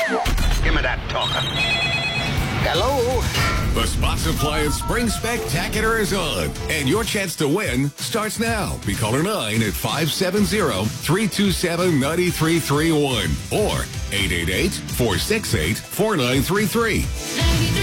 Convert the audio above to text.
Give me that talker. Hello? The Spots Appliance Spring Spectacular is on, and your chance to win starts now. Be caller 9 at 570-327-9331 or 888-468-4933.